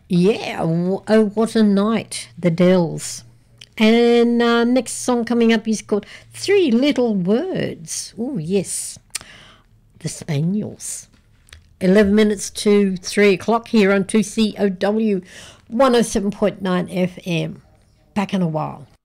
Yeah, oh, what a night, the Dells. And next song coming up is called Three Little Words. Oh, yes, the Spaniels. 11 minutes to 3 o'clock here on 2COW 107.9 FM. Back in a while.